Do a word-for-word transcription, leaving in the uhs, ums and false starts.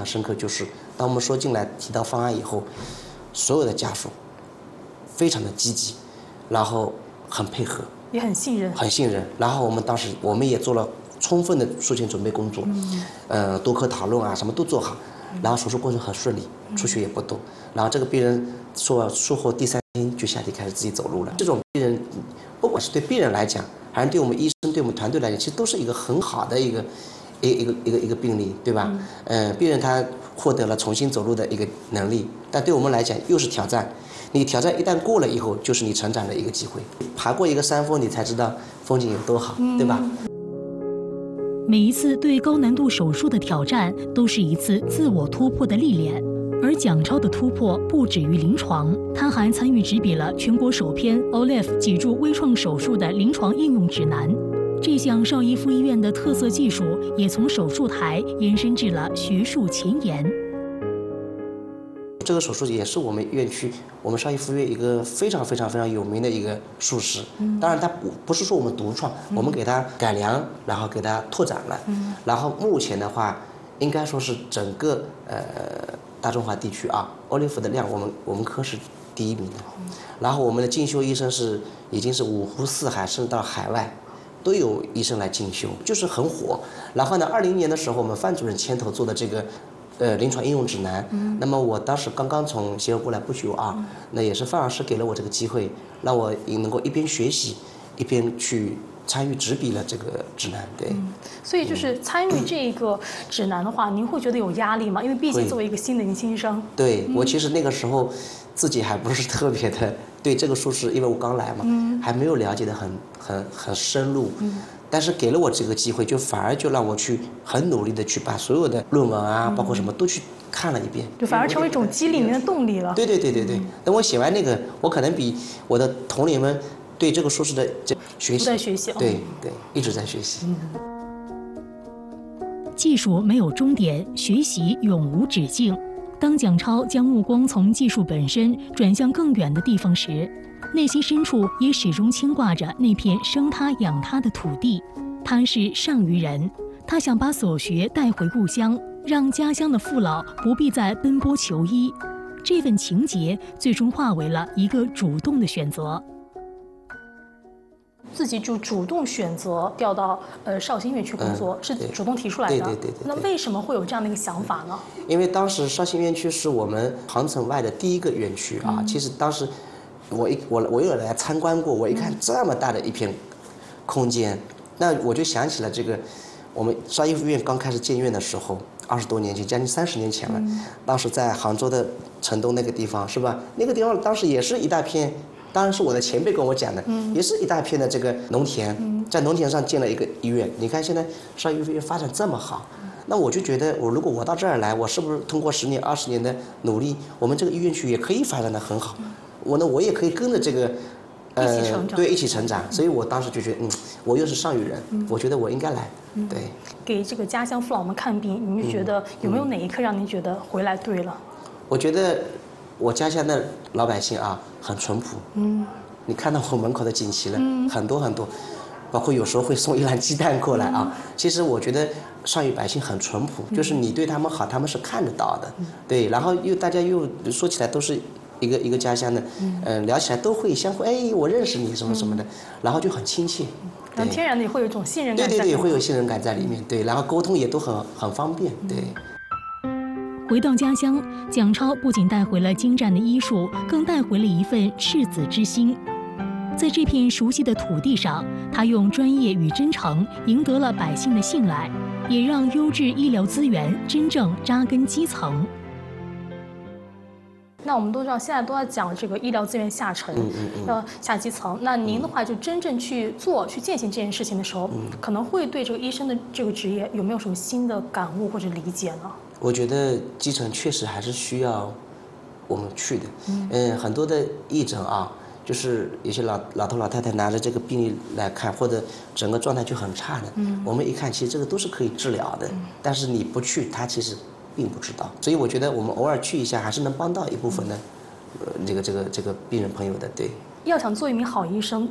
很深刻，就是当我们说进来提到方案以后，所有的家属非常的积极，然后很配合， 也很信任， 很信任。然后我们当时我们也做了充分的术前准备工作，嗯，呃，多科讨论啊，什么都做好。然后手术过程很顺利，出血也不多。然后这个病人说术后第三天就下地开始自己走路了。这种病人，不管是对病人来讲，还是对我们医生、对我们团队来讲，其实都是一个很好的一个一一个一个一个病例，对吧？嗯、呃，病人他获得了重新走路的一个能力，但对我们来讲又是挑战。你挑战一旦过了以后，就是你成长的一个机会。爬过一个山峰，你才知道风景有多好，对吧？ 每一次对高难度手术的挑战，都是一次自我突破的历练。而蒋超的突破不止于临床，他还参与执笔了全国首篇 O L I F 脊柱微创手术的临床应用指南。这项邵逸夫医院的特色技术，也从手术台延伸至了学术前沿。 这个手术也是我们院区，我们邵逸夫院一个非常非常非常有名的一个术式。嗯、当然，它不不是说我们独创，嗯、我们给它改良，然后给它拓展了。嗯、然后目前的话，应该说是整个呃大中华地区啊 ，O L I F 的量，我们我们科是第一名的。嗯、然后我们的进修医生是已经是五湖四海，甚至到海外，都有医生来进修，就是很火。然后呢，二零年的时候，我们范主任牵头做的这个。呃，临床应用指南。嗯、那么我当时刚刚从协和过来不久啊，嗯、那也是范老师给了我这个机会，让我也能够一边学习，一边去参与执笔了这个指南。对。嗯、 所以就是参与这个指南的话，嗯、您会觉得有压力吗？因为毕竟作为一个新的新生。 对、嗯、我其实那个时候自己还不是特别的对这个术式，因为我刚来嘛，嗯、还没有了解的很很很深入。嗯但是给了我这个机会，就反而就让我去很努力的去把所有的论文啊，嗯、包括什么都去看了一遍， 就反而成为一种激励您的动力了。 对对对对对。嗯、等我写完那个，我可能比我的同龄们对这个硕士的这学习， 在学习， 对对，一直在学习。嗯、 技术没有终点，学习永无止境。当蒋超将目光从技术本身转向更远的地方时，内心深处也始终牵挂着那片生他养他的土地。他是上虞人，他想把所学带回故乡，让家乡的父老不必再奔波求医。这份情结最终化为了一个主动的选择。 自己就主动选择调到呃绍兴院区工作，嗯、是主动提出来的。 对对对 对, 对。 那为什么会有这样的一个想法呢？ 因为当时绍兴院区是我们航城外的第一个院区啊。嗯、其实当时我一我我有来参观过，我一看这么大的一片空间，嗯、那我就想起了这个我们邵逸夫院刚开始建院的时候，二十多年前，将近三十年前了。嗯、当时在杭州的城东那个地方，是吧？那个地方当时也是一大片。当然是我的前辈跟我讲的，嗯、也是一大片的这个农田，嗯、在农田上建了一个医院。你看现在邵逸夫院发展这么好，嗯、那我就觉得，我如果我到这儿来，我是不是通过十年、二十年的努力，我们这个医院区也可以发展得很好？嗯、我呢，我也可以跟着这个， 呃，一起成长， 对，一起成长。所以我当时就觉得，嗯，我又是上虞人，嗯、我觉得我应该来，嗯、对。 给这个家乡父老们看病，你们觉得有没有哪一刻让您觉得回来对了？ 我觉得我家乡的老百姓啊，很淳朴。嗯。你看到我门口的锦旗了，嗯、很多很多，包括有时候会送一篮鸡蛋过来啊。嗯、其实我觉得上虞百姓很淳朴，嗯、就是你对他们好，他们是看得到的。嗯、对，然后又大家又说起来都是一个一个家乡的，嗯、呃，聊起来都会相互，哎，我认识你什么什么的，嗯、然后就很亲切。 然后天然的也会有一种信任感。 对对对，会有信任感在里面。对，然后沟通也都很很方便。对。 回到家乡，蒋超不仅带回了精湛的医术，更带回了一份赤子之心。在这片熟悉的土地上，他用专业与真诚赢得了百姓的信赖，也让优质医疗资源真正扎根基层。 那我们都知道，现在都在讲这个医疗资源下沉， 嗯嗯嗯、 要下基层。那您的话，就真正去做、去践行这件事情的时候，嗯、可能会对这个医生的这个职业有没有什么新的感悟或者理解呢？ 我觉得基层确实还是需要我们去的。嗯、呃，很多的义诊啊，就是有些老老头老太太拿着这个病例来看，或者整个状态就很差的，嗯、我们一看，其实这个都是可以治疗的。嗯、但是你不去，他其实并不知道。所以我觉得我们偶尔去一下，还是能帮到一部分的，呃，这个这个这个病人朋友的。对。 要想做一名好医生，